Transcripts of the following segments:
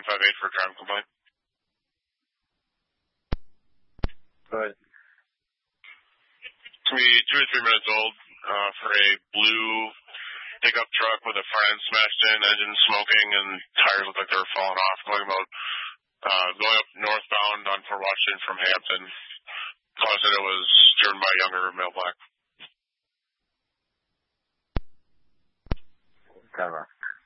758 for a driving complaint. Go ahead. It's going to be 2 to 3 minutes old for a blue pickup truck with a front end smashed in, engine smoking, and tires look like they're falling off. Going up northbound on Fort Washington from Hampton. Caller said it was driven by a younger male black. Cover.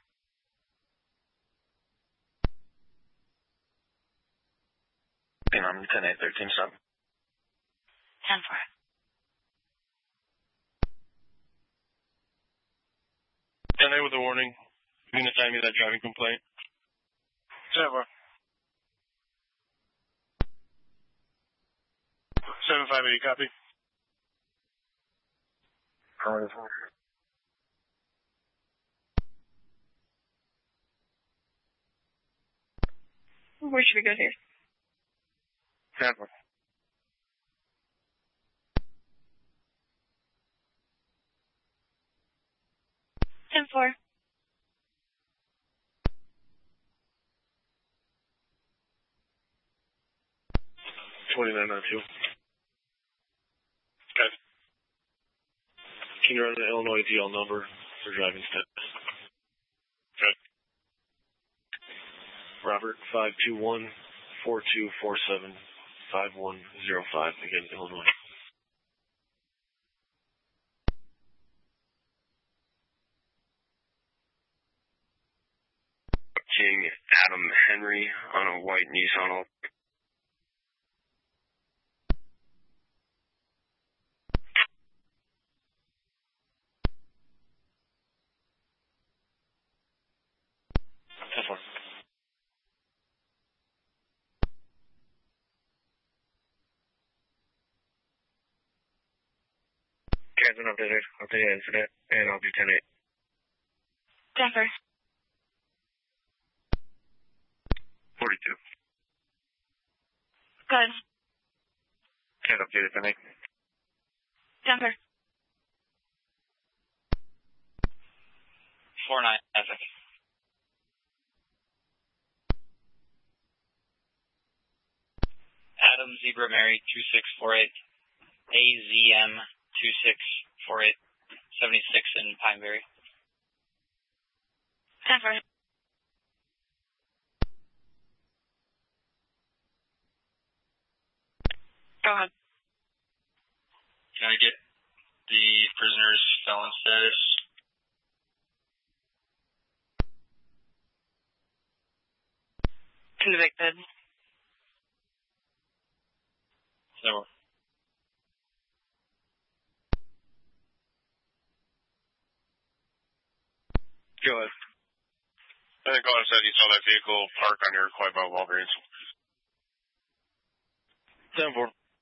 I'm 10-8-13, stop. 10-4. With a warning. You can assign me that driving complaint. 10-4. 758, copy. Where should we go here? 10-4. 10-4. 2992. Okay. Can you run an Illinois DL number for driving status? Good. Robert 521-4247-5105. Again, Illinois. King Adam Henry on a white Nissan. Captain updated. I'll take an incident, and I'll be 10-8. Denver. 42. Good. Can't update it, 10-8. Denver. 4-9, Epic. Adam Zebra Mary 2648, AZM 2648, 76 in Pineberry. 10-4. Go ahead. Can I get the prisoner's felon status? Convicted. No. Go ahead. I think caller said you saw that vehicle parked on your Coy Walgreens. 10-4.